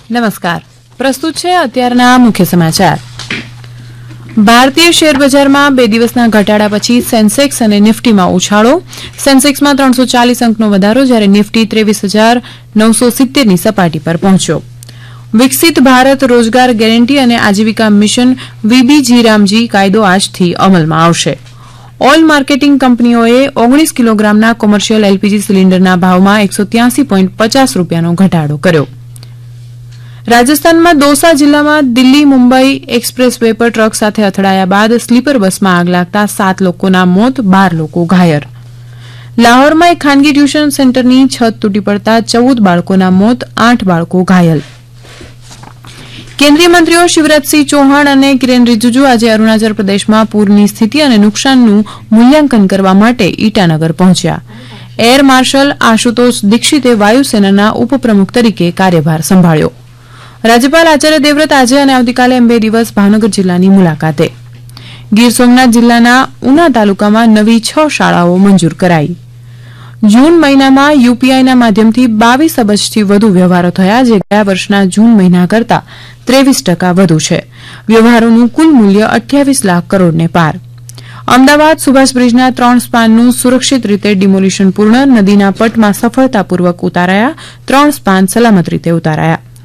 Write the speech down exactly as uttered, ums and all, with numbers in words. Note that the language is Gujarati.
નમસ્કાર. પ્રસ્તુત છે અત્યારના મુખ્ય સમાચાર. ભારતીય શેરબજારમાં બે દિવસના ઘટાડા પછી સેન્સેક્સ અને નિફ્ટીમાં ઉછાળો. સેન્સેક્સમાં ત્રણસો ચાલીસ અંકનો વધારો, જ્યારે નિફ્ટી ત્રેવીસ હજાર નવસો સિત્તેરની સપાટી પર પહોંચ્યો. વિકસિત ભારત રોજગાર ગેરંટી અને આજીવિકા મિશન વીબીજી રામજી કાયદો આજથી અમલમાં આવશે. ઓઇલ માર્કેટિંગ કંપનીઓએ ઓગણીસ કિલોગ્રામના કોમર્શિયલ એલપીજી સિલિન્ડરના ભાવમાં એકસો ત્યાસી પોઈન્ટ પચાસ રૂપિયાનો ઘટાડો કર્યો. રાજસ્થાનમાં દોસા જિલ્લામાં દિલ્હી મુંબઈ એક્સપ્રેસ વે પર ટ્રક સાથે અથડાયા બાદ સ્લીપર બસમાં આગ લાગતા સાત લોકોના મોત, બાર લોકો ઘાયલ. લાહોરમાં એક ખાનગી ટ્યુશન સેન્ટરની છત તૂટી પડતા ચૌદ બાળકોના મોત, આઠ બાળકો ઘાયલ. કેન્દ્રીય મંત્રીઓ શિવરાજસિંહ ચૌહાણ અને કિરેન રિજિજુ આજે અરુણાચલ પ્રદેશમાં પૂરની સ્થિતિ અને નુકસાનનું મૂલ્યાંકન કરવા માટે ઇટાનગર પહોંચ્યા. એર માર્શલ આશુતોષ દીક્ષિતે વાયુસેનાના ઉપપ્રમુખ તરીકે કાર્યભાર સંભાળ્યો. રાજ્યપાલ આચાર્ય દેવવ્રત આજે અને આવતીકાલે એમ બે દિવસ ભાવનગર જિલ્લાની મુલાકાતે. ગીર સોમનાથ જિલ્લાના ઉના તાલુકામાં નવી છ શાળાઓ મંજૂર કરાઈ. જૂન મહિનામાં યુપીઆઈના માધ્યમથી બાવીસ અબજથી વધુ વ્યવહારો થયા, જે ગયા વર્ષના જૂન મહિના કરતાં ત્રેવીસ ટકા વધુ છે. વ્યવહારોનું કુલ મૂલ્ય અઠ્યાવીસ લાખ કરોડને પાર. અમદાવાદ સુભાષ બ્રિજના ત્રણ સ્પાનનું સુરક્ષિત રીતે ડિમોલિશન પૂર્ણ. નદીના પટમાં સફળતાપૂર્વક ઉતારાયા. ત્રણ સ્પાન સલામત રીતે ઉતારાયા.